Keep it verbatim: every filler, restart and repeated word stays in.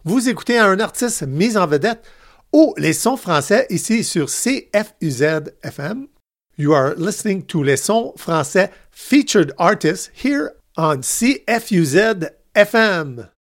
Vous écoutez un artiste mis en vedette ou les sons français ici sur C F U Z F M. You are listening to les sons français featured artists here on C F U Z F M.